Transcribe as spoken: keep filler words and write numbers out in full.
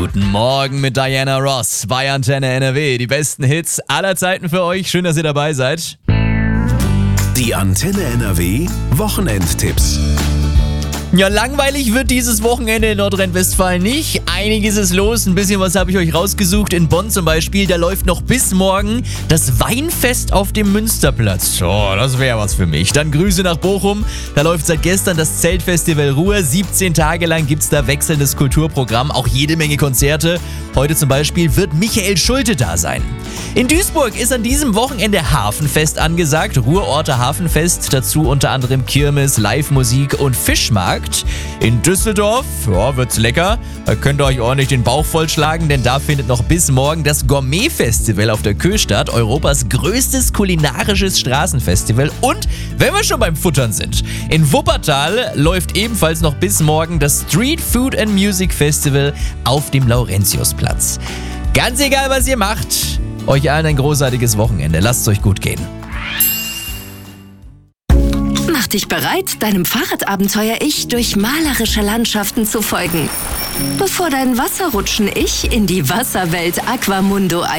Guten Morgen mit Diana Ross bei Antenne N R W. Die besten Hits aller Zeiten für euch. Schön, dass ihr dabei seid. Die Antenne N R W Wochenendtipps. Ja, langweilig wird dieses Wochenende in Nordrhein-Westfalen nicht. Einiges ist los, ein bisschen was habe ich euch rausgesucht. In Bonn zum Beispiel, da läuft noch bis morgen das Weinfest auf dem Münsterplatz. Oh, das wäre was für mich. Dann Grüße nach Bochum, da läuft seit gestern das Zeltfestival Ruhr. siebzehn Tage lang gibt es da wechselndes Kulturprogramm, auch jede Menge Konzerte. Heute zum Beispiel wird Michael Schulte da sein. In Duisburg ist an diesem Wochenende Hafenfest angesagt, Ruhrorter Hafenfest, dazu unter anderem Kirmes, Live-Musik und Fischmarkt. In Düsseldorf, ja, wird's lecker, da könnt ihr euch ordentlich den Bauch vollschlagen, denn da findet noch bis morgen das Gourmet-Festival auf der Kö statt, Europas größtes kulinarisches Straßenfestival. Und wenn wir schon beim Futtern sind, in Wuppertal läuft ebenfalls noch bis morgen das Street Food and Music Festival auf dem Laurentiusplatz. Ganz egal, was ihr macht, euch allen ein großartiges Wochenende. Lasst es euch gut gehen. Mach dich bereit, deinem Fahrradabenteuer-Ich durch malerische Landschaften zu folgen. Bevor dein Wasserrutschen-Ich in die Wasserwelt Aquamundo